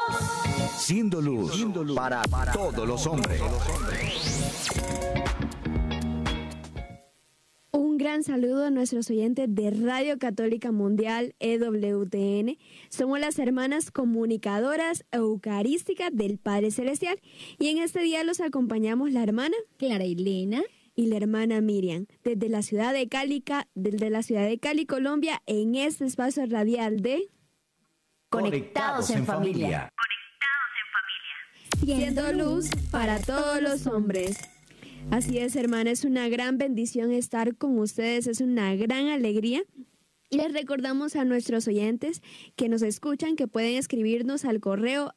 Siendo luz para todos los hombres. Un gran saludo a nuestros oyentes de Radio Católica Mundial EWTN. Somos las hermanas comunicadoras eucarísticas del Padre Celestial y en este día los acompañamos la hermana Clara Elena y la hermana Miriam desde la ciudad de Cali, Colombia, en este espacio radial de Conectados en familia. Siendo luz para todos los hombres. Así es, hermana, es una gran bendición estar con ustedes, es una gran alegría. Y les recordamos a nuestros oyentes que nos escuchan que pueden escribirnos al correo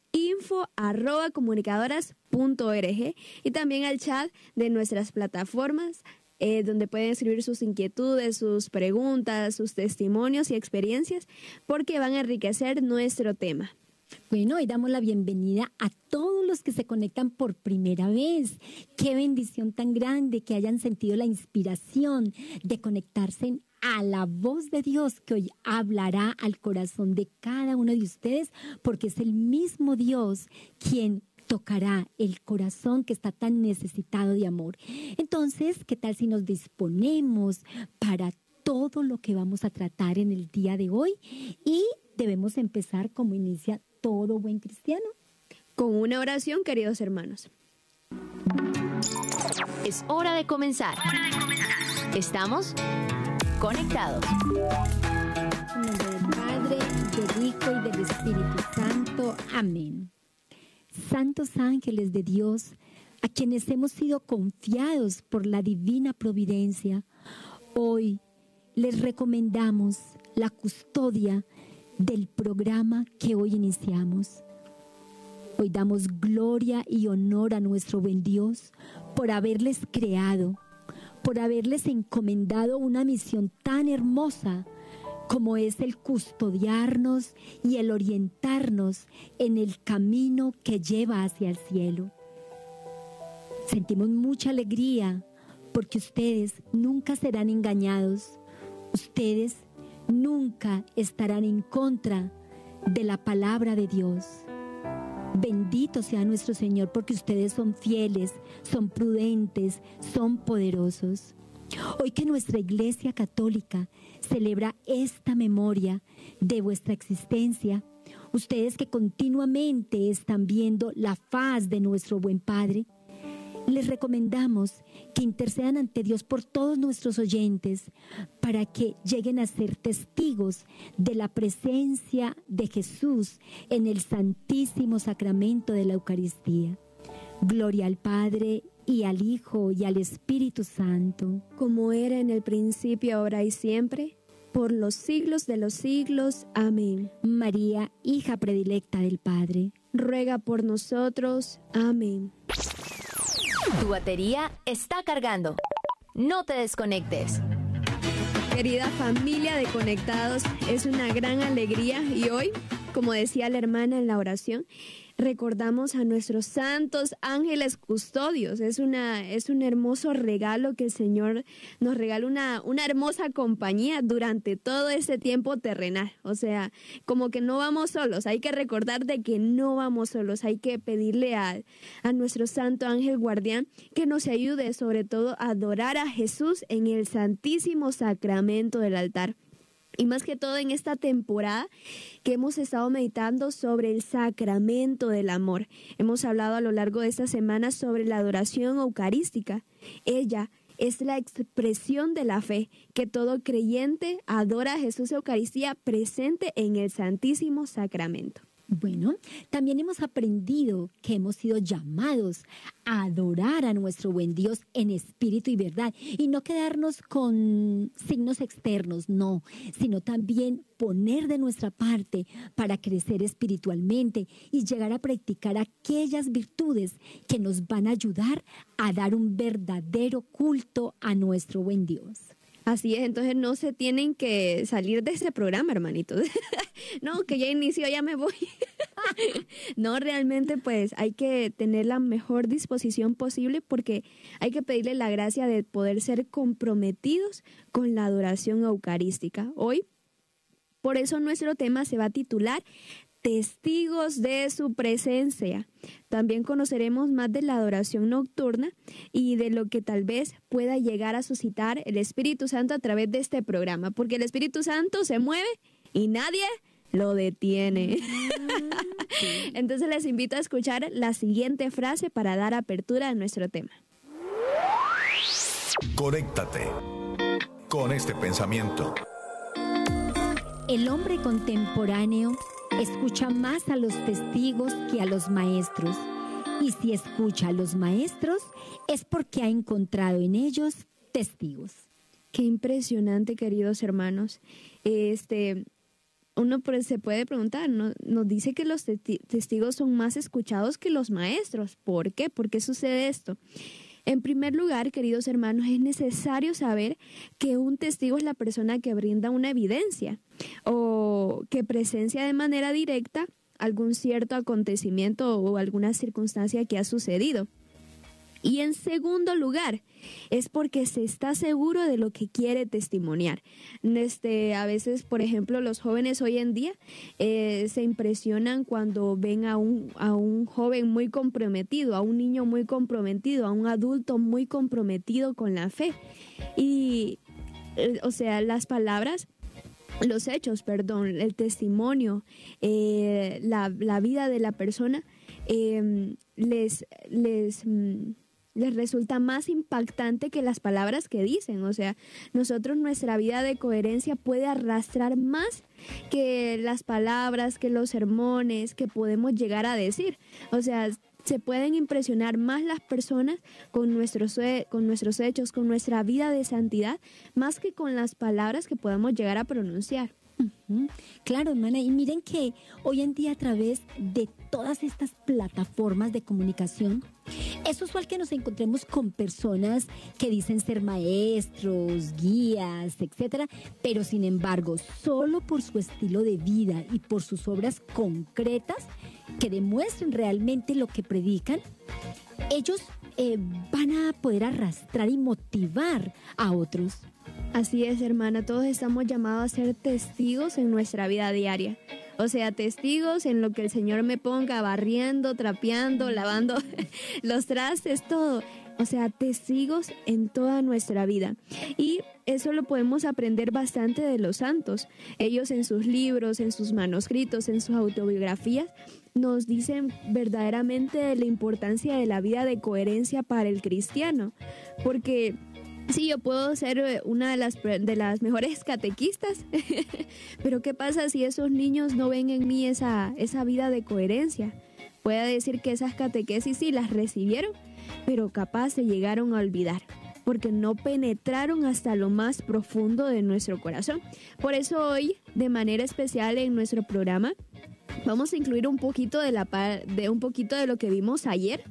info@comunicadoras.org y también al chat de nuestras plataformas, donde pueden escribir sus inquietudes, sus preguntas, sus testimonios y experiencias, porque van a enriquecer nuestro tema. Bueno, hoy damos la bienvenida a todos los que se conectan por primera vez. Qué bendición tan grande que hayan sentido la inspiración de conectarse a la voz de Dios que hoy hablará al corazón de cada uno de ustedes, porque es el mismo Dios quien tocará el corazón que está tan necesitado de amor. Entonces, ¿qué tal si nos disponemos para todo lo que vamos a tratar en el día de hoy? Y debemos empezar como inicia todo buen cristiano, con una oración, queridos hermanos. Es hora de comenzar. Estamos conectados. En nombre del Padre, del Hijo y del Espíritu Santo. Amén. Santos ángeles de Dios, a quienes hemos sido confiados por la divina providencia, hoy les recomendamos la custodia del programa que hoy iniciamos. Hoy damos gloria y honor a nuestro buen Dios por haberles creado, por haberles encomendado una misión tan hermosa como es el custodiarnos y el orientarnos en el camino que lleva hacia el cielo. Sentimos mucha alegría porque ustedes nunca serán engañados. Ustedes nunca estarán en contra de la palabra de Dios. Bendito sea nuestro Señor porque ustedes son fieles, son prudentes, son poderosos. Hoy que nuestra Iglesia Católica celebra esta memoria de vuestra existencia, ustedes que continuamente están viendo la faz de nuestro buen Padre, les recomendamos que intercedan ante Dios por todos nuestros oyentes para que lleguen a ser testigos de la presencia de Jesús en el Santísimo Sacramento de la Eucaristía. Gloria al Padre y al Hijo y al Espíritu Santo, como era en el principio, ahora y siempre, por los siglos de los siglos. Amén. María, hija predilecta del Padre, ruega por nosotros. Amén. Tu batería está cargando. No te desconectes. Querida familia de Conectados, es una gran alegría y hoy, como decía la hermana en la oración, recordamos a nuestros santos ángeles custodios. Es un hermoso regalo que el Señor nos regala, una hermosa compañía durante todo ese tiempo terrenal. O sea, como que no vamos solos. Hay que recordar de que no vamos solos. Hay que pedirle a nuestro santo ángel guardián que nos ayude sobre todo a adorar a Jesús en el Santísimo Sacramento del altar. Y más que todo en esta temporada que hemos estado meditando sobre el sacramento del amor. Hemos hablado a lo largo de esta semana sobre la adoración eucarística. Ella es la expresión de la fe, que todo creyente adora a Jesús Eucaristía presente en el Santísimo Sacramento. Bueno, también hemos aprendido que hemos sido llamados a adorar a nuestro buen Dios en espíritu y verdad y no quedarnos con signos externos, no, sino también poner de nuestra parte para crecer espiritualmente y llegar a practicar aquellas virtudes que nos van a ayudar a dar un verdadero culto a nuestro buen Dios. Así es, entonces no se tienen que salir de ese programa, hermanitos. No, que ya inició, ya me voy. No, realmente pues hay que tener la mejor disposición posible porque hay que pedirle la gracia de poder ser comprometidos con la adoración eucarística. Hoy, por eso nuestro tema se va a titular testigos de su presencia. También conoceremos más de la adoración nocturna y de lo que tal vez pueda llegar a suscitar el Espíritu Santo a través de este programa, porque el Espíritu Santo se mueve y nadie lo detiene. Entonces les invito a escuchar la siguiente frase para dar apertura a nuestro tema. Conéctate con este pensamiento. El hombre contemporáneo escucha más a los testigos que a los maestros. Y si escucha a los maestros, es porque ha encontrado en ellos testigos. Qué impresionante, queridos hermanos. Uno se puede preguntar, nos dice que los testigos son más escuchados que los maestros. ¿Por qué? ¿Por qué sucede esto? En primer lugar, queridos hermanos, es necesario saber que un testigo es la persona que brinda una evidencia o que presencia de manera directa algún cierto acontecimiento o alguna circunstancia que ha sucedido. Y en segundo lugar, es porque se está seguro de lo que quiere testimoniar. A veces, por ejemplo, los jóvenes hoy en día se impresionan cuando ven a un joven muy comprometido, a un niño muy comprometido, a un adulto muy comprometido con la fe. Y, las palabras, los hechos, el testimonio, la vida de la persona les resulta más impactante que las palabras que dicen. O sea, nuestra vida de coherencia puede arrastrar más que las palabras, que los sermones que podemos llegar a decir. O sea, se pueden impresionar más las personas con nuestros hechos, con nuestra vida de santidad, más que con las palabras que podamos llegar a pronunciar. Claro, hermana, y miren que hoy en día a través de todas estas plataformas de comunicación, es usual que nos encontremos con personas que dicen ser maestros, guías, etcétera, pero sin embargo, solo por su estilo de vida y por sus obras concretas que demuestren realmente lo que predican, ellos van a poder arrastrar y motivar a otros. Así es, hermana, todos estamos llamados a ser testigos en nuestra vida diaria. O sea, testigos en lo que el Señor me ponga, barriendo, trapeando, lavando los trastes, todo. O sea, testigos en toda nuestra vida. Y eso lo podemos aprender bastante de los santos. Ellos en sus libros, en sus manuscritos, en sus autobiografías, nos dicen verdaderamente la importancia de la vida de coherencia para el cristiano. Porque sí, yo puedo ser una de las mejores catequistas, pero ¿qué pasa si esos niños no ven en mí esa vida de coherencia? Puede decir que esas catequesis sí las recibieron, pero capaz se llegaron a olvidar, porque no penetraron hasta lo más profundo de nuestro corazón. Por eso hoy, de manera especial en nuestro programa, vamos a incluir un poquito de lo que vimos ayer.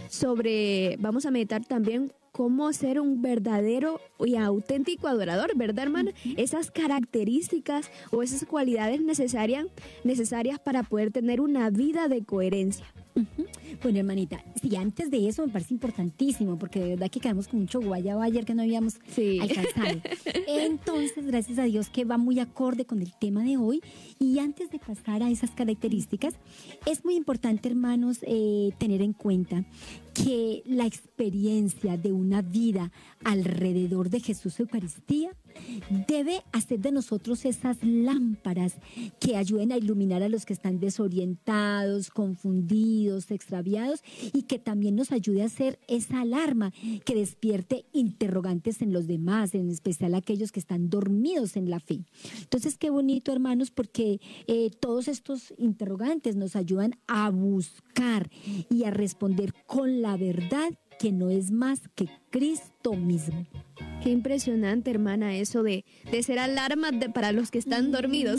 Vamos a meditar también cómo ser un verdadero y auténtico adorador, ¿verdad, hermana? Esas características o esas cualidades necesarias para poder tener una vida de coherencia. Bueno, hermanita, sí, antes de eso me parece importantísimo, porque de verdad que quedamos con mucho guayabo ayer que no habíamos alcanzado. Entonces, gracias a Dios que va muy acorde con el tema de hoy. Y antes de pasar a esas características, es muy importante, hermanos, tener en cuenta que la experiencia de una vida alrededor de Jesús Eucaristía debe hacer de nosotros esas lámparas que ayuden a iluminar a los que están desorientados, confundidos, extraviados, y que también nos ayude a ser esa alarma que despierte interrogantes en los demás, en especial aquellos que están dormidos en la fe. Entonces, qué bonito, hermanos, porque todos estos interrogantes nos ayudan a buscar y a responder con la verdad, que no es más que Cristo mismo. Qué impresionante, hermana, eso de ser alarma para los que están dormidos.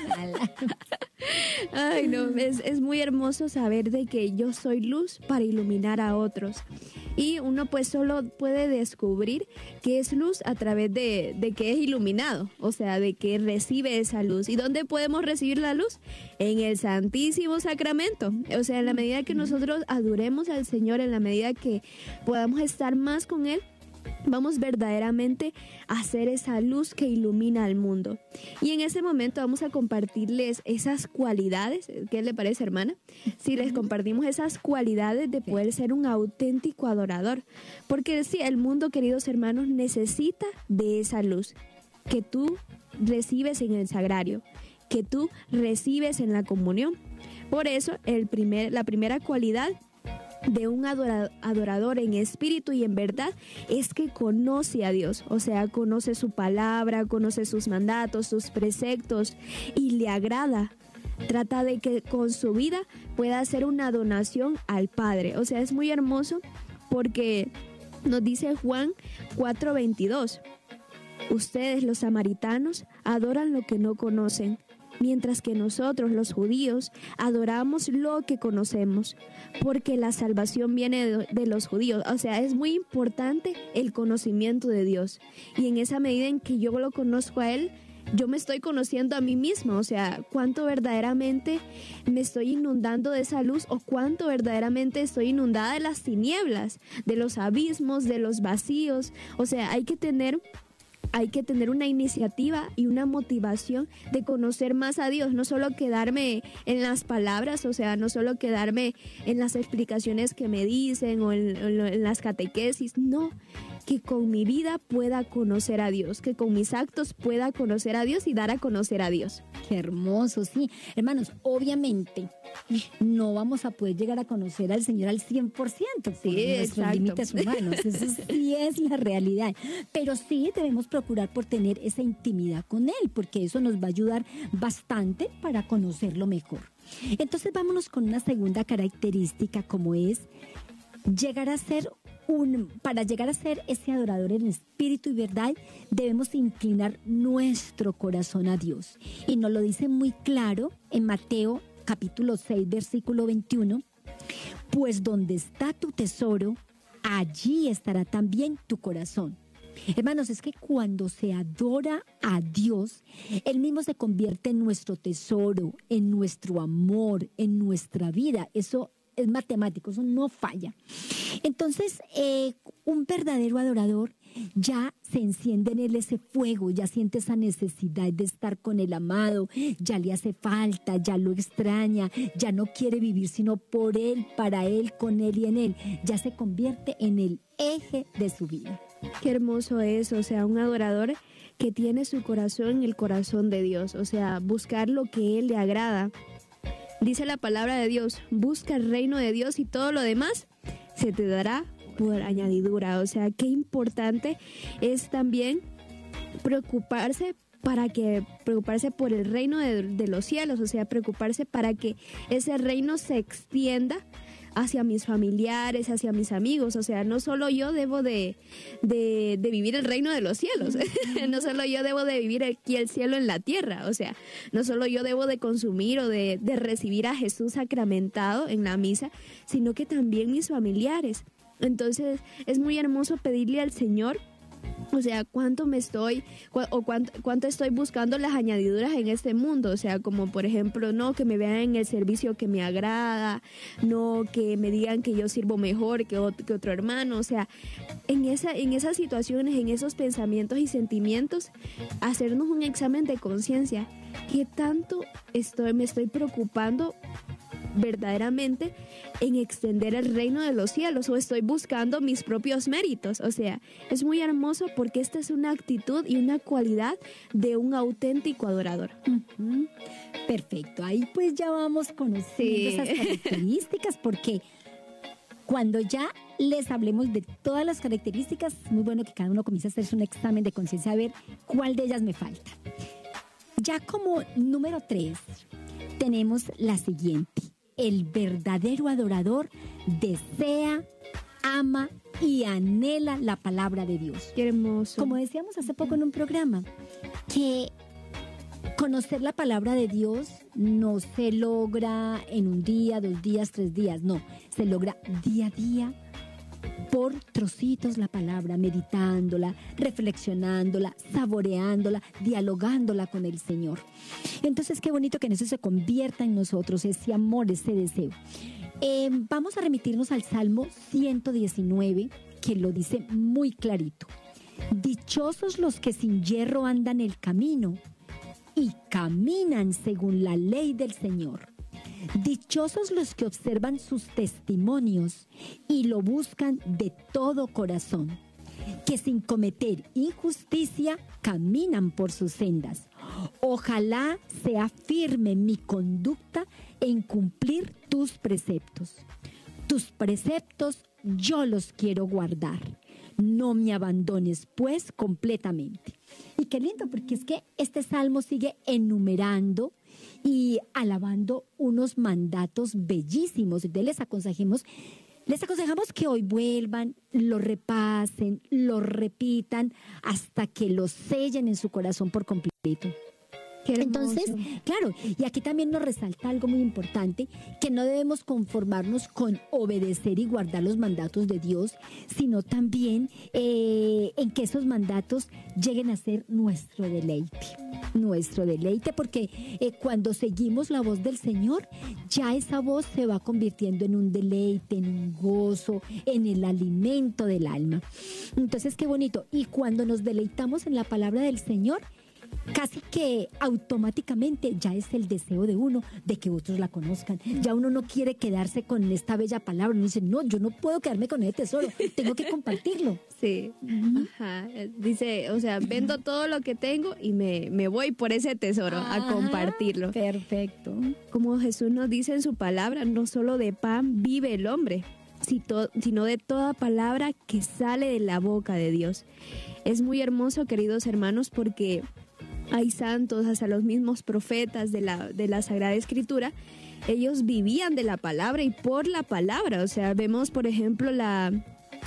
Ay, no, es muy hermoso saber de que yo soy luz para iluminar a otros. Y uno pues solo puede descubrir que es luz a través de que es iluminado, o sea, de que recibe esa luz. ¿Y dónde podemos recibir la luz? En el Santísimo Sacramento. O sea, en la medida que nosotros adoremos al Señor, en la medida que podamos estar más con Él, vamos verdaderamente a ser esa luz que ilumina al mundo. Y en ese momento vamos a compartirles esas cualidades. ¿Qué le parece, hermana? Si les compartimos esas cualidades de poder ser un auténtico adorador. Porque sí, el mundo, queridos hermanos, necesita de esa luz que tú recibes en el sagrario, que tú recibes en la comunión. Por eso, la primera cualidad de un adorador en espíritu y en verdad es que conoce a Dios, o sea, conoce su palabra, conoce sus mandatos, sus preceptos y le agrada. Trata de que con su vida pueda hacer una donación al Padre. O sea, es muy hermoso porque nos dice Juan 4:22. Ustedes, los samaritanos, adoran lo que no conocen, mientras que nosotros, los judíos, adoramos lo que conocemos, porque la salvación viene de los judíos. O sea, es muy importante el conocimiento de Dios. Y en esa medida en que yo lo conozco a Él, yo me estoy conociendo a mí misma. O sea, cuánto verdaderamente me estoy inundando de esa luz, o cuánto verdaderamente estoy inundada de las tinieblas, de los abismos, de los vacíos. O sea, hay que tener una iniciativa y una motivación de conocer más a Dios, no solo quedarme en las palabras, o sea, no solo quedarme en las explicaciones que me dicen o en las catequesis, no, que con mi vida pueda conocer a Dios, que con mis actos pueda conocer a Dios y dar a conocer a Dios. Qué hermoso, sí. Hermanos, obviamente no vamos a poder llegar a conocer al Señor al 100% por nuestros límites humanos. Eso sí es la realidad. Pero sí debemos procurar por tener esa intimidad con Él, porque eso nos va a ayudar bastante para conocerlo mejor. Entonces vámonos con una segunda característica, como es para llegar a ser ese adorador en espíritu y verdad, debemos inclinar nuestro corazón a Dios. Y nos lo dice muy claro en Mateo capítulo 6, versículo 21. Pues donde está tu tesoro, allí estará también tu corazón. Hermanos, es que cuando se adora a Dios, Él mismo se convierte en nuestro tesoro, en nuestro amor, en nuestra vida. Eso es matemático, eso no falla. Entonces, un verdadero adorador ya se enciende en él ese fuego, ya siente esa necesidad de estar con el amado, ya le hace falta, ya lo extraña, ya no quiere vivir sino por Él, para Él, con Él y en Él. Ya se convierte en el eje de su vida. Qué hermoso es, o sea, un adorador que tiene su corazón en el corazón de Dios, o sea, buscar lo que Él le agrada. Dice la palabra de Dios, busca el reino de Dios y todo lo demás se te dará por añadidura. O sea, qué importante es también preocuparse por el reino de los cielos, o sea, preocuparse para que ese reino se extienda hacia mis familiares, hacia mis amigos. O sea, no solo yo debo de vivir el reino de los cielos, no solo yo debo de vivir aquí el cielo en la tierra, o sea, no solo yo debo de consumir o de recibir a Jesús sacramentado en la misa, sino que también mis familiares. Entonces, es muy hermoso pedirle al Señor, o sea, cuánto estoy buscando las añadiduras en este mundo. O sea, como por ejemplo, no que me vean en el servicio que me agrada, no que me digan que yo sirvo mejor que otro hermano. O sea, en esas situaciones, en esos pensamientos y sentimientos, hacernos un examen de conciencia. ¿Qué tanto me estoy preocupando verdaderamente en extender el reino de los cielos, o estoy buscando mis propios méritos? O sea, es muy hermoso porque esta es una actitud y una cualidad de un auténtico adorador. Uh-huh. Perfecto, ahí pues ya vamos conociendo esas características, porque cuando ya les hablemos de todas las características, es muy bueno que cada uno comience a hacerse un examen de conciencia a ver cuál de ellas me falta. Ya como número 3 tenemos la siguiente: el verdadero adorador desea, ama y anhela la palabra de Dios. Qué hermoso. Como decíamos hace poco en un programa, que conocer la palabra de Dios no se logra en un día, 2 días, 3 días, no, se logra día a día, por trocitos la palabra, meditándola, reflexionándola, saboreándola, dialogándola con el Señor. Entonces, qué bonito que en eso se convierta en nosotros ese amor, ese deseo. Vamos a remitirnos al Salmo 119, que lo dice muy clarito. Dichosos los que sin yerro andan el camino y caminan según la ley del Señor. Dichosos los que observan sus testimonios y lo buscan de todo corazón, que sin cometer injusticia caminan por sus sendas. Ojalá sea firme mi conducta en cumplir tus preceptos. Tus preceptos yo los quiero guardar. No me abandones, pues, completamente. Y qué lindo, porque es que este salmo sigue enumerando y alabando unos mandatos bellísimos. Entonces les aconsejamos que hoy vuelvan, lo repasen, lo repitan hasta que lo sellen en su corazón por completo. Entonces, claro, y aquí también nos resalta algo muy importante, que no debemos conformarnos con obedecer y guardar los mandatos de Dios, sino también en que esos mandatos lleguen a ser nuestro deleite, porque cuando seguimos la voz del Señor, ya esa voz se va convirtiendo en un deleite, en un gozo, en el alimento del alma. Entonces, qué bonito. Y cuando nos deleitamos en la palabra del Señor, casi que automáticamente ya es el deseo de uno de que otros la conozcan. Ya uno no quiere quedarse con esta bella palabra. Uno dice, no, yo no puedo quedarme con ese tesoro, tengo que compartirlo. Sí, ajá. Dice, o sea, vendo todo lo que tengo y me voy por ese tesoro a compartirlo. Perfecto. Como Jesús nos dice en su palabra, no solo de pan vive el hombre, sino de toda palabra que sale de la boca de Dios. Es muy hermoso, queridos hermanos, porque hay santos, hasta los mismos profetas de la Sagrada Escritura, ellos vivían de la palabra y por la palabra. O sea, vemos, por ejemplo, en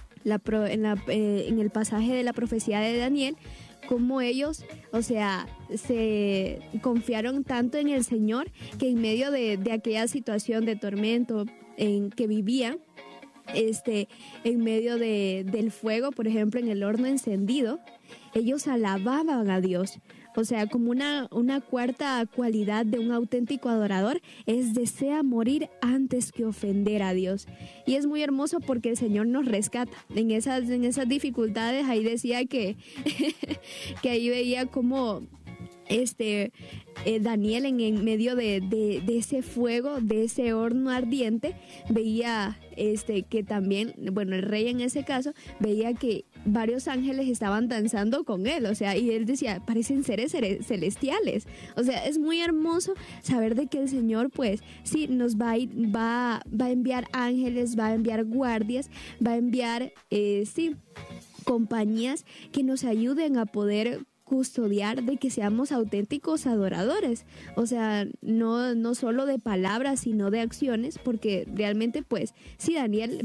el pasaje de la profecía de Daniel, cómo ellos, o sea, se confiaron tanto en el Señor que en medio de aquella situación de tormento en que vivían, en medio del fuego, por ejemplo, en el horno encendido, ellos alababan a Dios. O sea, como una cuarta cualidad de un auténtico adorador es desea morir antes que ofender a Dios. Y es muy hermoso porque el Señor nos rescata. En esas dificultades, ahí decía que ahí veía como Daniel en medio de ese fuego, de ese horno ardiente, veía que también, bueno, el rey en ese caso, veía que varios ángeles estaban danzando con él, o sea, y él decía, parecen seres celestiales. O sea, es muy hermoso saber de que el Señor, pues, sí, nos va a enviar ángeles, va a enviar guardias, va a enviar, compañías que nos ayuden a poder custodiar de que seamos auténticos adoradores. O sea, no solo de palabras, sino de acciones, porque realmente, pues, si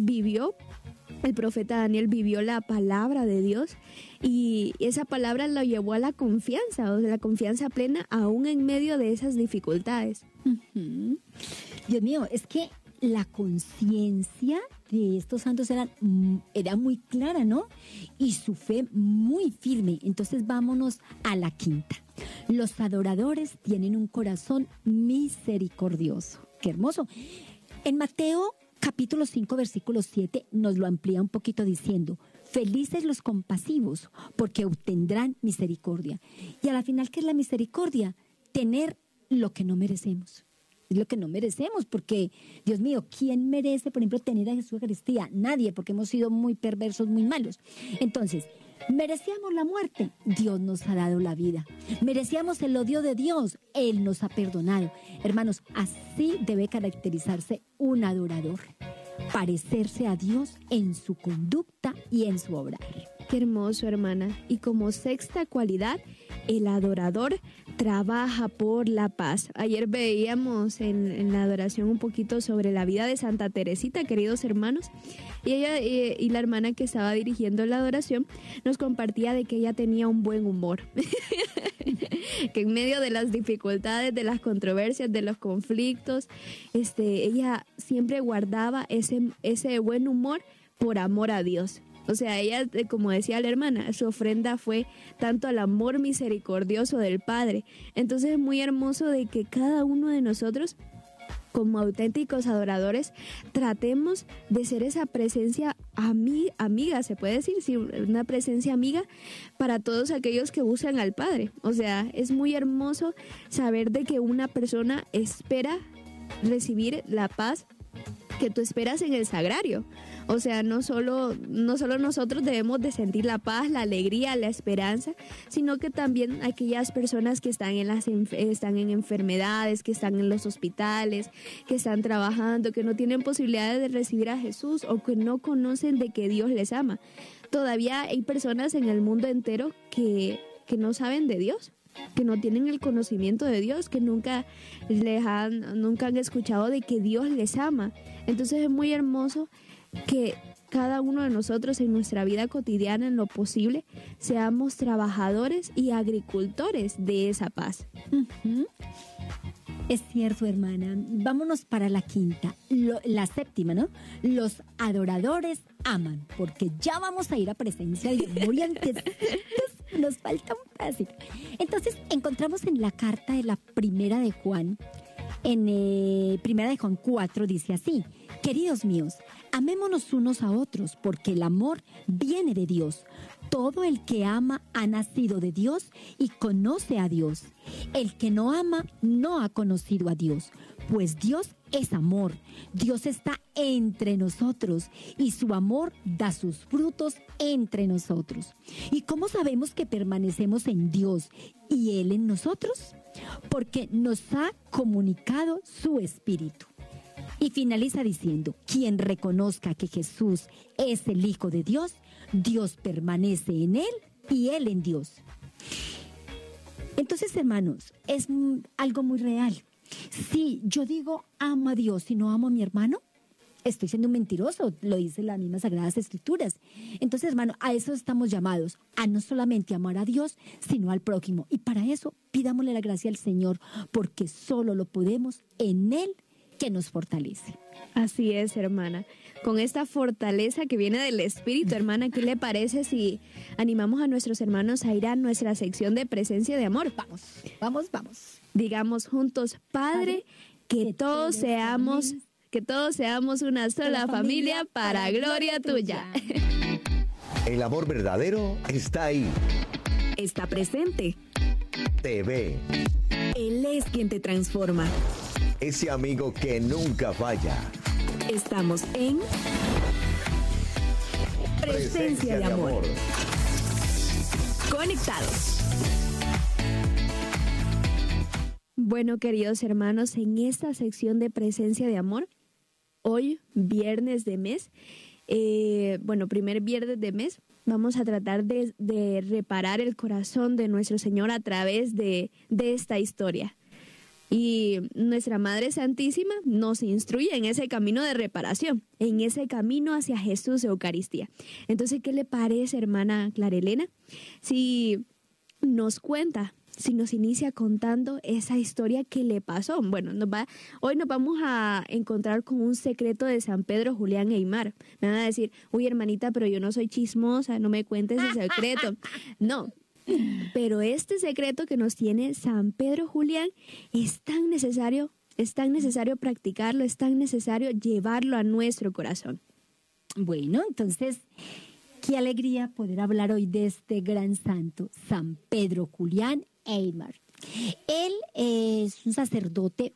el profeta Daniel vivió la palabra de Dios y esa palabra lo llevó a la confianza, o sea, la confianza plena aún en medio de esas dificultades. Uh-huh. Dios mío, es que la conciencia de estos santos era muy clara, ¿no? Y su fe muy firme. Entonces vámonos a la quinta. Los adoradores tienen un corazón misericordioso. ¡Qué hermoso! En Mateo capítulo 5, versículo 7 nos lo amplía un poquito diciendo, felices los compasivos, porque obtendrán misericordia. Y a la final, ¿qué es la misericordia? Tener lo que no merecemos. Es lo que no merecemos, porque, Dios mío, ¿quién merece, por ejemplo, tener a Jesús Eucaristía? Nadie, porque hemos sido muy perversos, muy malos. Entonces, ¿merecíamos la muerte? Dios nos ha dado la vida. ¿Merecíamos el odio de Dios? Él nos ha perdonado. Hermanos, así debe caracterizarse un adorador. Parecerse a Dios en su conducta y en su obrar. Qué hermoso, hermana. Y como sexta cualidad, el adorador trabaja por la paz. Ayer veíamos en la adoración un poquito sobre la vida de Santa Teresita, queridos hermanos, y ella y la hermana que estaba dirigiendo la adoración nos compartía de que ella tenía un buen humor, que en medio de las dificultades, de las controversias, de los conflictos, ella siempre guardaba ese buen humor por amor a Dios. O sea, ella, como decía la hermana, su ofrenda fue tanto al amor misericordioso del Padre. Entonces es muy hermoso de que cada uno de nosotros como auténticos adoradores, tratemos de ser esa presencia amiga, se puede decir, sí, una presencia amiga para todos aquellos que buscan al Padre. O sea, es muy hermoso saber de que una persona espera recibir la paz que tú esperas en el sagrario. O sea, no solo nosotros debemos de sentir la paz, la alegría, la esperanza, sino que también aquellas personas que están están en enfermedades, que están en los hospitales, que están trabajando, que no tienen posibilidades de recibir a Jesús o que no conocen de que Dios les ama. Todavía hay personas en el mundo entero que no saben de Dios, que no tienen el conocimiento de Dios, que nunca han escuchado de que Dios les ama. Entonces es muy hermoso que cada uno de nosotros en nuestra vida cotidiana, en lo posible, seamos trabajadores y agricultores de esa paz. Uh-huh. Es cierto, hermana. Vámonos para la quinta, la séptima, ¿no? Los adoradores aman, porque ya vamos a ir a presencia de amor y antes nos falta un pedacito. Entonces, encontramos en la carta de la primera de Juan, primera de Juan 4, dice así: queridos míos, amémonos unos a otros, porque el amor viene de Dios. Todo el que ama ha nacido de Dios y conoce a Dios. El que no ama no ha conocido a Dios, pues Dios es amor. Dios está entre nosotros y su amor da sus frutos entre nosotros. ¿Y cómo sabemos que permanecemos en Dios y Él en nosotros? Porque nos ha comunicado su Espíritu. Y finaliza diciendo: quien reconozca que Jesús es el Hijo de Dios, Dios permanece en Él y Él en Dios. Entonces, hermanos, es algo muy real. Si yo digo amo a Dios y no amo a mi hermano, estoy siendo un mentiroso, lo dice las mismas Sagradas Escrituras. Entonces, hermano, a eso estamos llamados, a no solamente amar a Dios, sino al prójimo. Y para eso, pidámosle la gracia al Señor, porque solo lo podemos en Él, que nos fortalece. Así es, hermana. Con esta fortaleza que viene del Espíritu, hermana, ¿qué le parece si animamos a nuestros hermanos a ir a nuestra sección de presencia de amor? Vamos. Digamos juntos: Padre, que todos seamos una sola familia para gloria tuya. El amor verdadero está ahí. Está presente. Te ve. Él es quien te transforma. Ese amigo que nunca falla. Estamos en Presencia de Amor. Conectados. Bueno, queridos hermanos, en esta sección de Presencia de Amor, hoy, viernes de mes, primer viernes de mes, vamos a tratar de reparar el corazón de nuestro Señor a través de esta historia. Y nuestra Madre Santísima nos instruye en ese camino de reparación, en ese camino hacia Jesús de Eucaristía. Entonces, ¿qué le parece, hermana Clara Elena, si nos inicia contando esa historia que le pasó? Bueno, hoy nos vamos a encontrar con un secreto de San Pedro Julián Aymar. Me van a decir: uy, hermanita, pero yo no soy chismosa, no me cuentes ese secreto. No. Pero este secreto que nos tiene San Pedro Julián es tan necesario practicarlo, es tan necesario llevarlo a nuestro corazón. Bueno, entonces, qué alegría poder hablar hoy de este gran santo, San Pedro Julián Aymar. Él es un sacerdote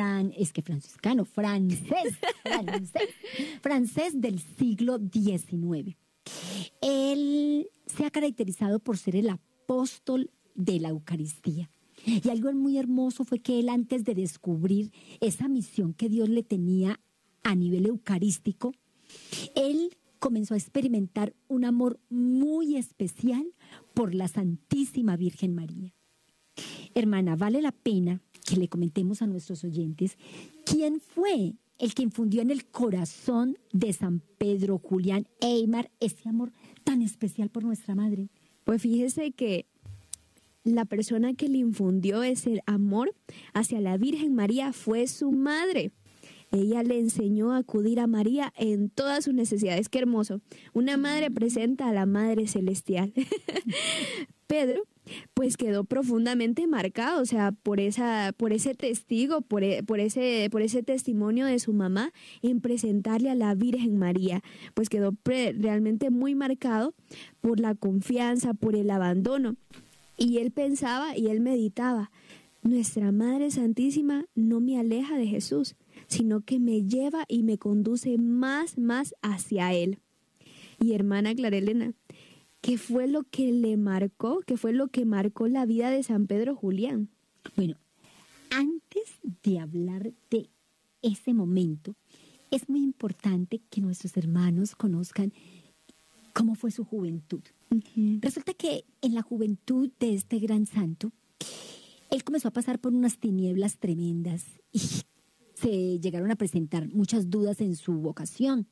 francés del siglo XIX. Él se ha caracterizado por ser el apóstol de la Eucaristía. Y algo muy hermoso fue que él, antes de descubrir esa misión que Dios le tenía a nivel eucarístico, él comenzó a experimentar un amor muy especial por la Santísima Virgen María. Hermana, vale la pena que le comentemos a nuestros oyentes quién fue el que infundió en el corazón de San Pedro Julián Aymar ese amor tan especial por nuestra Madre. Pues fíjese que la persona que le infundió ese amor hacia la Virgen María fue su madre. Ella le enseñó a acudir a María en todas sus necesidades. Qué hermoso. Una madre presenta a la Madre Celestial. Pedro pues quedó profundamente marcado, o sea, por ese testigo, por ese testimonio de su mamá en presentarle a la Virgen María, pues quedó realmente muy marcado por la confianza, por el abandono. Y él pensaba y él meditaba, nuestra Madre Santísima no me aleja de Jesús, sino que me lleva y me conduce más hacia Él. Y hermana Clara Elena, ¿qué fue lo que le marcó? ¿Qué fue lo que marcó la vida de San Pedro Julián? Bueno, antes de hablar de ese momento, es muy importante que nuestros hermanos conozcan cómo fue su juventud. Uh-huh. Resulta que en la juventud de este gran santo, él comenzó a pasar por unas tinieblas tremendas y se llegaron a presentar muchas dudas en su vocación.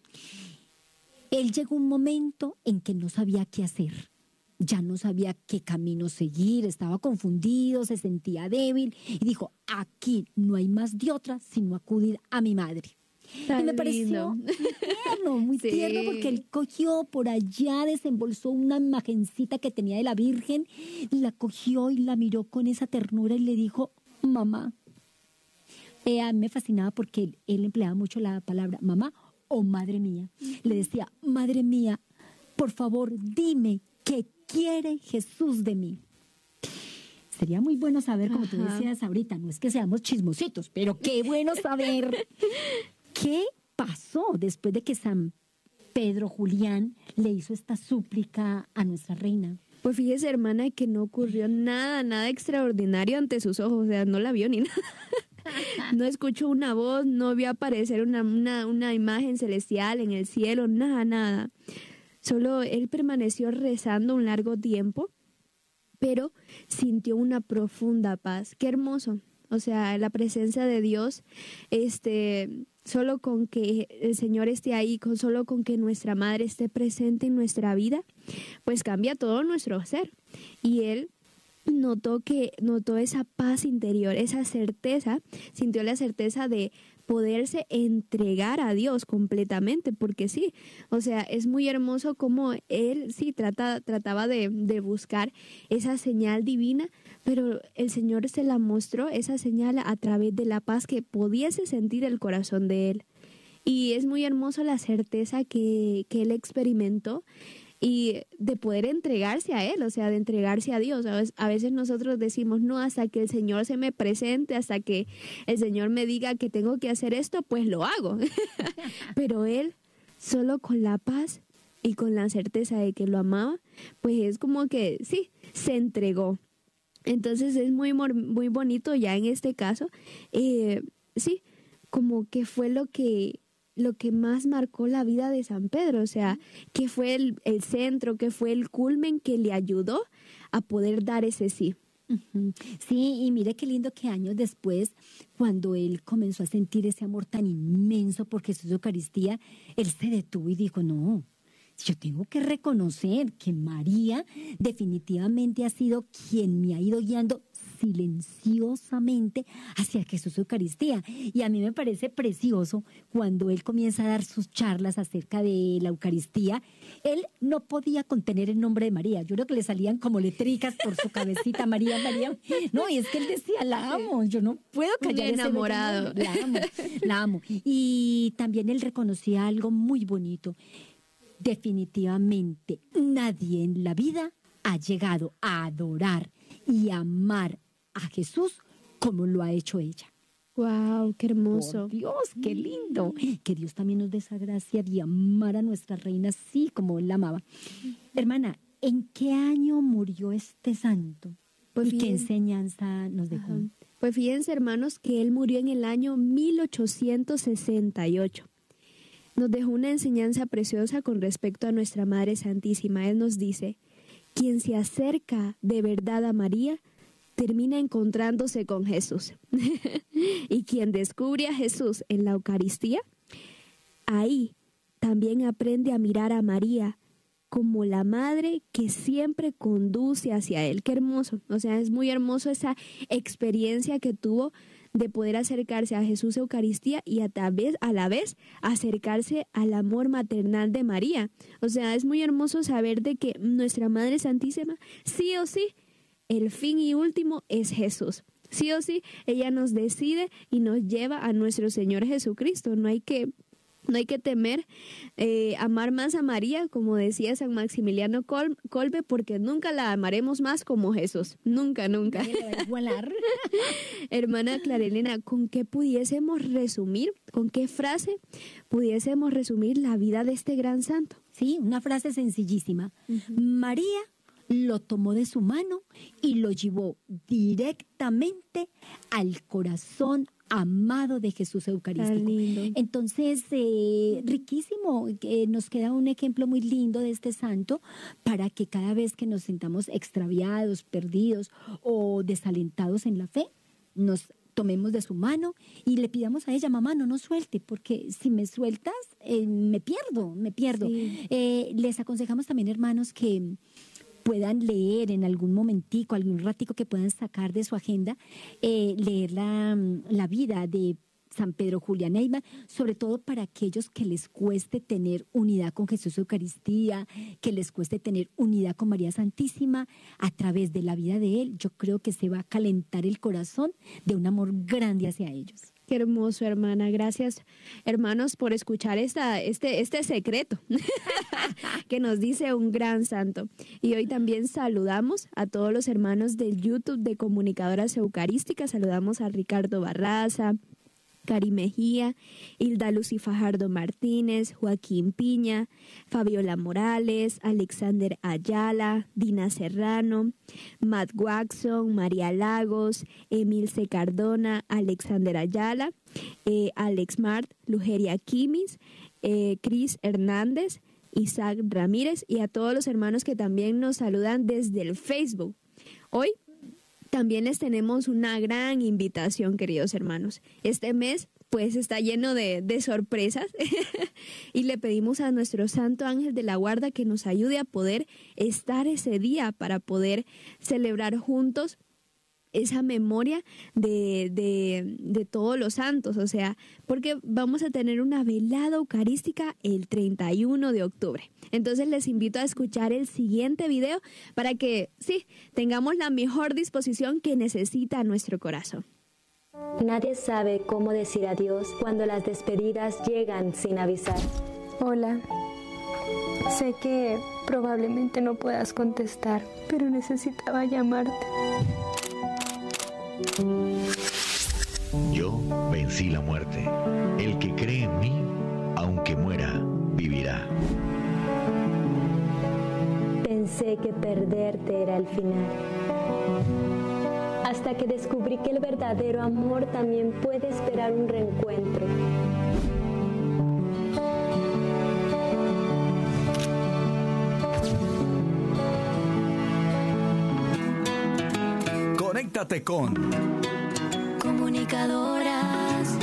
Él llegó un momento en que no sabía qué hacer, ya no sabía qué camino seguir, estaba confundido, se sentía débil y dijo, aquí no hay más de otra sino acudir a mi madre. Tan y me pareció muy tierno, porque él cogió por allá, desembolsó una imagencita que tenía de la Virgen, la cogió y la miró con esa ternura y le dijo, mamá. A mí me fascinaba porque él empleaba mucho la palabra mamá o madre mía. Le decía, madre mía, por favor, dime qué quiere Jesús de mí. Sería muy bueno saber, como tú decías ahorita, no es que seamos chismositos, pero qué bueno saber qué pasó después de que San Pedro Julián le hizo esta súplica a nuestra reina. Pues fíjese, hermana, que no ocurrió nada extraordinario ante sus ojos, o sea, no la vio ni nada. No escuchó una voz, no vio aparecer una imagen celestial en el cielo, nada. Solo él permaneció rezando un largo tiempo, pero sintió una profunda paz. Qué hermoso. O sea, la presencia de Dios, solo con que el Señor esté ahí, solo con que nuestra Madre esté presente en nuestra vida, pues cambia todo nuestro ser. Y él notó esa paz interior, esa certeza, sintió la certeza de poderse entregar a Dios completamente, porque sí, o sea, es muy hermoso como él sí trataba de buscar esa señal divina, pero el Señor se la mostró, esa señal, a través de la paz que pudiese sentir el corazón de él. Y es muy hermoso la certeza que él experimentó, y de poder entregarse a Él, o sea, de entregarse a Dios. A veces nosotros decimos, no, hasta que el Señor se me presente, hasta que el Señor me diga que tengo que hacer esto, pues lo hago. Pero Él, solo con la paz y con la certeza de que lo amaba, pues es como que sí, se entregó. Entonces es muy bonito ya en este caso, sí, como que fue lo que más marcó la vida de San Pedro, o sea, que fue el centro, que fue el culmen que le ayudó a poder dar ese sí. Sí, y mire qué lindo que años después, cuando él comenzó a sentir ese amor tan inmenso por Jesús de Eucaristía, él se detuvo y dijo, no, yo tengo que reconocer que María definitivamente ha sido quien me ha ido guiando silenciosamente hacia Jesús de Eucaristía. Y a mí me parece precioso cuando él comienza a dar sus charlas acerca de la Eucaristía. Él no podía contener el nombre de María. Yo creo que le salían como letricas por su cabecita, María. No, y es que él decía, la amo, yo no puedo callar ese enamorado. La amo. Y también él reconocía algo muy bonito. Definitivamente nadie en la vida ha llegado a adorar y amar a Jesús como lo ha hecho ella. ¡Wow! ¡Qué hermoso! Por Dios, qué lindo. Que Dios también nos dé esa gracia de amar a nuestra reina así como él la amaba. Hermana, ¿en qué año murió este santo? Pues ¿Y qué enseñanza nos dejó? Pues fíjense, hermanos, que él murió en el año 1868. Nos dejó una enseñanza preciosa con respecto a nuestra Madre Santísima. Él nos dice, quien se acerca de verdad a María, termina encontrándose con Jesús. Y quien descubre a Jesús en la Eucaristía, ahí también aprende a mirar a María como la madre que siempre conduce hacia Él. ¡Qué hermoso! O sea, es muy hermoso esa experiencia que tuvo de poder acercarse a Jesús Eucaristía y a la vez acercarse al amor maternal de María. O sea, es muy hermoso saber de que nuestra Madre Santísima sí o sí el fin y último es Jesús. Sí o sí, ella nos decide y nos lleva a nuestro Señor Jesucristo. No hay que temer amar más a María, como decía San Maximiliano Kolbe, porque nunca la amaremos más como Jesús. Nunca, nunca. Hermana Clara Elena, ¿con qué pudiésemos resumir, con qué frase pudiésemos resumir la vida de este gran santo? Sí, una frase sencillísima. María lo tomó de su mano y lo llevó directamente al corazón amado de Jesús Eucarístico. Tan lindo. Entonces, riquísimo, nos queda un ejemplo muy lindo de este santo para que cada vez que nos sintamos extraviados, perdidos o desalentados en la fe, nos tomemos de su mano y le pidamos a ella: mamá, no nos suelte, porque si me sueltas, me pierdo. Sí. Les aconsejamos también, hermanos, que puedan leer en algún momentico, algún ratico que puedan sacar de su agenda, leer la vida de San Pedro Julián Eyman, sobre todo para aquellos que les cueste tener unidad con Jesús Eucaristía, que les cueste tener unidad con María Santísima. A través de la vida de él, yo creo que se va a calentar el corazón de un amor grande hacia ellos. Qué hermoso, hermana. Gracias, hermanos, por escuchar este secreto que nos dice un gran santo. Y hoy también saludamos a todos los hermanos del YouTube de Comunicadoras Eucarísticas. Saludamos a Ricardo Barraza, Cari Mejía, Hilda Lucy Fajardo Martínez, Joaquín Piña, Fabiola Morales, Alexander Ayala, Dina Serrano, Matt Watson, María Lagos, Emilce Cardona, Alexander Ayala, Alex Mart, Lugeria Quimis, Cris Hernández, Isaac Ramírez, y a todos los hermanos que también nos saludan desde el Facebook. Hoy también les tenemos una gran invitación, queridos hermanos. Este mes pues está lleno de sorpresas y le pedimos a nuestro Santo Ángel de la Guarda que nos ayude a poder estar ese día para poder celebrar juntos esa memoria de todos los santos, o sea, porque vamos a tener una velada eucarística el 31 de octubre. Entonces les invito a escuchar el siguiente video para que, sí, tengamos la mejor disposición que necesita nuestro corazón. Nadie sabe cómo decir adiós cuando las despedidas llegan sin avisar. Hola. Sé que probablemente no puedas contestar, pero necesitaba llamarte. Yo vencí la muerte. El que cree en mí, aunque muera, vivirá. Pensé que perderte era el final. Hasta que descubrí que el verdadero amor también puede esperar un reencuentro. Conéctate con Comunicadoras.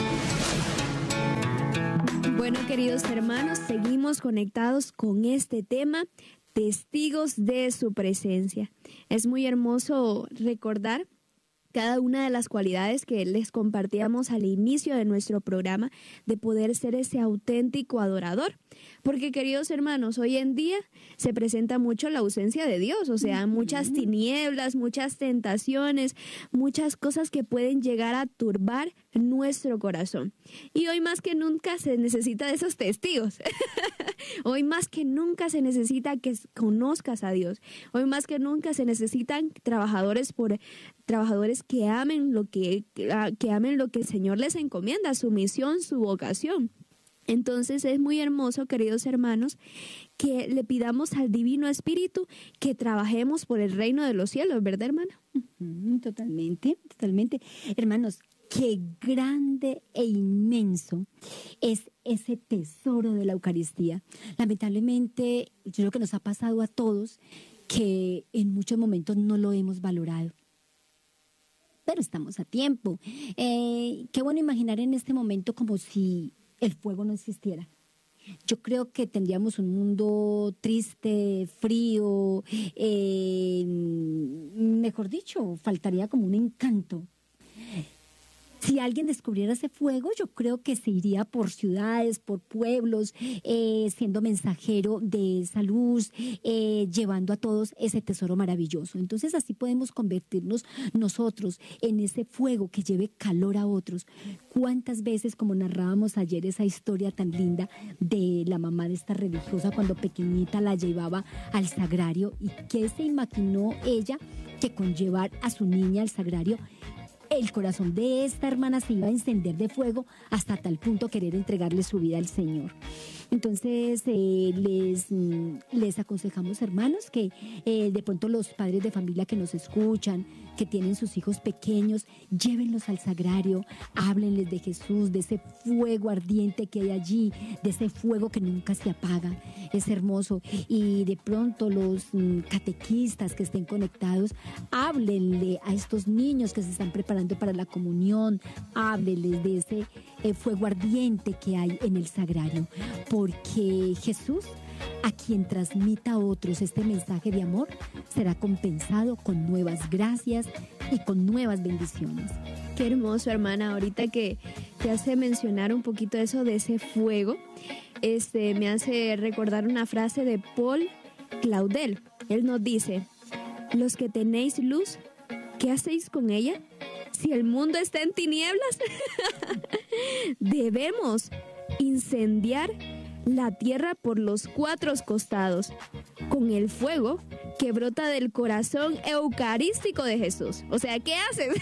Bueno, queridos hermanos, seguimos conectados con este tema, testigos de su presencia. Es muy hermoso recordar cada una de las cualidades que les compartíamos al inicio de nuestro programa, de poder ser ese auténtico adorador. Porque, queridos hermanos, hoy en día se presenta mucho la ausencia de Dios, o sea, muchas tinieblas, muchas tentaciones, muchas cosas que pueden llegar a turbar nuestro corazón. Y hoy más que nunca se necesita de esos testigos. Hoy más que nunca se necesita que conozcas a Dios. Hoy más que nunca se necesitan trabajadores que amen lo que el Señor les encomienda, su misión, su vocación. Entonces es muy hermoso, queridos hermanos, que le pidamos al Divino Espíritu que trabajemos por el reino de los cielos, ¿verdad, hermana? Totalmente, totalmente. Hermanos, qué grande e inmenso es ese tesoro de la Eucaristía. Lamentablemente, yo creo que nos ha pasado a todos que en muchos momentos no lo hemos valorado. Pero estamos a tiempo. Qué bueno imaginar en este momento como si el fuego no existiera. Yo creo que tendríamos un mundo triste, frío, mejor dicho, faltaría como un encanto. Si alguien descubriera ese fuego, yo creo que se iría por ciudades, por pueblos, siendo mensajero de esa luz, llevando a todos ese tesoro maravilloso. Entonces así podemos convertirnos nosotros en ese fuego que lleve calor a otros. ¿Cuántas veces, como narrábamos ayer esa historia tan linda de la mamá de esta religiosa cuando pequeñita la llevaba al sagrario, y qué se imaginó ella que con llevar a su niña al sagrario el corazón de esta hermana se iba a encender de fuego hasta tal punto querer entregarle su vida al Señor? Entonces, les aconsejamos, hermanos, que de pronto los padres de familia que nos escuchan, que tienen sus hijos pequeños, llévenlos al sagrario, háblenles de Jesús, de ese fuego ardiente que hay allí, de ese fuego que nunca se apaga. Es hermoso. Y de pronto los catequistas que estén conectados, háblenle a estos niños que se están preparando para la comunión, háblenles de ese fuego ardiente que hay en el sagrario, porque Jesús, a quien transmita a otros este mensaje de amor, será compensado con nuevas gracias y con nuevas bendiciones. Qué hermoso, hermana. Ahorita que te hace mencionar un poquito eso de ese fuego, me hace recordar una frase de Paul Claudel. Él nos dice: los que tenéis luz, ¿qué hacéis con ella? Si el mundo está en tinieblas, debemos incendiar la tierra por los 4 costados con el fuego que brota del corazón eucarístico de Jesús. O sea, ¿qué hacen?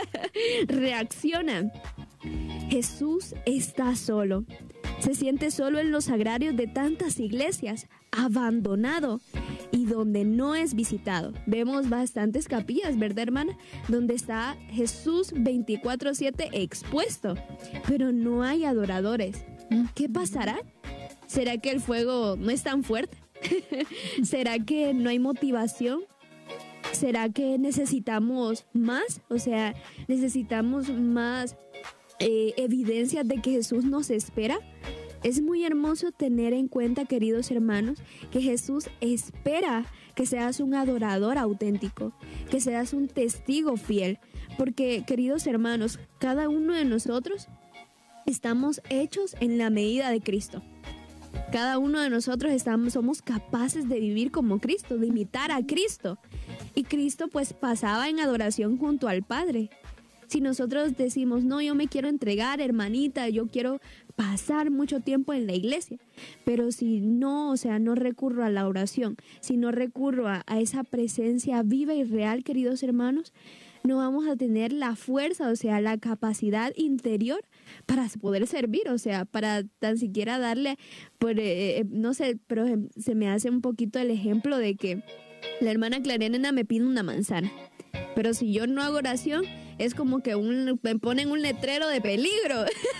Reaccionan. Jesús está solo. Se siente solo en los sagrarios de tantas iglesias, abandonado y donde no es visitado. Vemos bastantes capillas, ¿verdad, hermana? Donde está Jesús 24/7 expuesto, pero no hay adoradores. ¿Qué pasará? ¿Será que el fuego no es tan fuerte? ¿Será que no hay motivación? ¿Será que necesitamos más? O sea, necesitamos más evidencias de que Jesús nos espera. Es muy hermoso tener en cuenta, queridos hermanos, que Jesús espera que seas un adorador auténtico, que seas un testigo fiel. Porque, queridos hermanos, cada uno de nosotros estamos hechos en la medida de Cristo. Cada uno de nosotros somos capaces de vivir como Cristo, de imitar a Cristo. Y Cristo pues pasaba en adoración junto al Padre. Si nosotros decimos, no, yo me quiero entregar, hermanita, yo quiero pasar mucho tiempo en la iglesia, pero si no, o sea, no recurro a la oración, si no recurro a esa presencia viva y real, queridos hermanos, no vamos a tener la fuerza, o sea, la capacidad interior para poder servir, o sea, para tan siquiera darle, no sé, pero se me hace un poquito el ejemplo de que la hermana Clarena me pide una manzana, pero si yo no hago oración, es como que me ponen un letrero de peligro.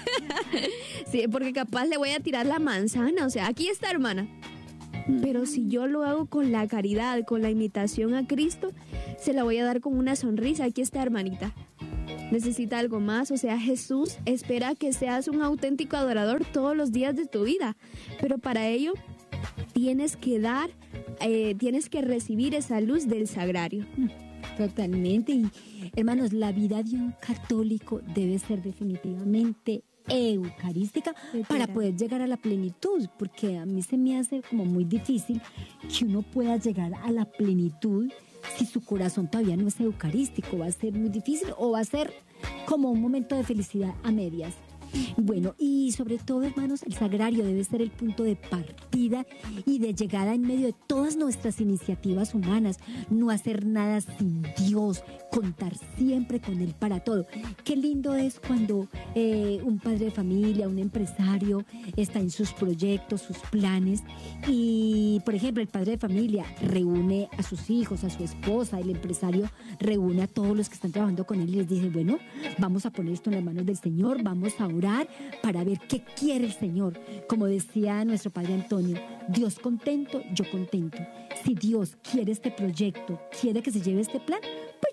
Sí, porque capaz le voy a tirar la manzana, o sea, aquí está, hermana. Pero si yo lo hago con la caridad, con la imitación a Cristo, se la voy a dar con una sonrisa. Aquí está, hermanita. Necesita algo más, o sea, Jesús espera que seas un auténtico adorador todos los días de tu vida. Pero para ello tienes que tienes que recibir esa luz del sagrario. Totalmente. Y hermanos, la vida de un católico debe ser definitivamente eucarística para poder llegar a la plenitud, porque a mí se me hace como muy difícil que uno pueda llegar a la plenitud si su corazón todavía no es eucarístico. Va a ser muy difícil, o va a ser como un momento de felicidad a medias. Bueno, y sobre todo, hermanos, el sagrario debe ser el punto de partida y de llegada en medio de todas nuestras iniciativas humanas. No hacer nada sin Dios, contar siempre con Él para todo. Qué lindo es cuando un padre de familia, un empresario está en sus proyectos, sus planes, y, por ejemplo, el padre de familia reúne a sus hijos, a su esposa, el empresario reúne a todos los que están trabajando con él y les dice, bueno, vamos a poner esto en las manos del Señor, vamos a orar para ver qué quiere el Señor. Como decía nuestro padre Antonio, Dios contento, yo contento. Si Dios quiere este proyecto, quiere que se lleve este plan, pues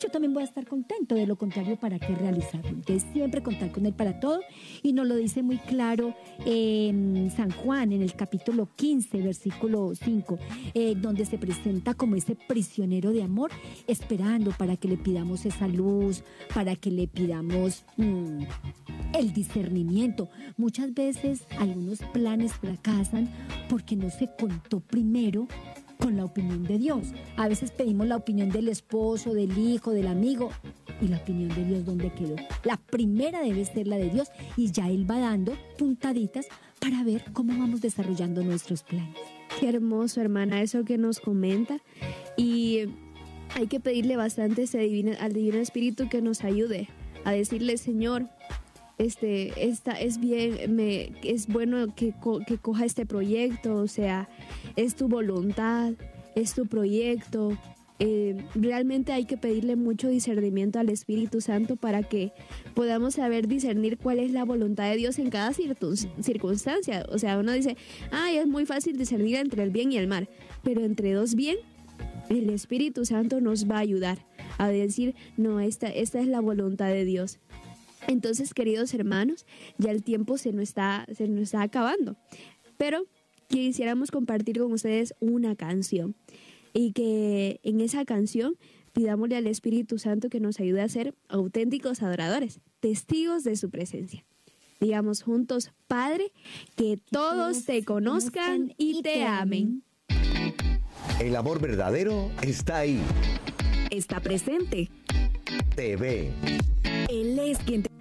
yo también voy a estar contento. De lo contrario, ¿para qué realizarlo? Entonces, siempre contar con Él para todo. Y nos lo dice muy claro San Juan, en el capítulo 15, versículo 5, donde se presenta como ese prisionero de amor, esperando para que le pidamos esa luz, para que le pidamos el discernimiento. Muchas veces algunos planes fracasan porque no se contó primero con la opinión de Dios. A veces pedimos la opinión del esposo, del hijo, del amigo, y la opinión de Dios, ¿dónde quedó? La primera debe ser la de Dios, y ya Él va dando puntaditas para ver cómo vamos desarrollando nuestros planes. Qué hermoso, hermana, eso que nos comenta. Y hay que pedirle bastante al Divino Espíritu que nos ayude a decirle, Señor, esta es bien, es bueno que coja este proyecto, o sea, es tu voluntad, es tu proyecto. Realmente hay que pedirle mucho discernimiento al Espíritu Santo para que podamos saber discernir cuál es la voluntad de Dios en cada circunstancia. O sea, uno dice, es muy fácil discernir entre el bien y el mal, pero entre dos bien, el Espíritu Santo nos va a ayudar a decir, no, esta es la voluntad de Dios. Entonces, queridos hermanos, ya el tiempo se nos está acabando, pero quisiéramos compartir con ustedes una canción y que en esa canción pidámosle al Espíritu Santo que nos ayude a ser auténticos adoradores, testigos de su presencia. Digamos juntos, Padre, que todos te conozcan y te amen. El amor verdadero está ahí. Está presente. Te ve. Él es quien te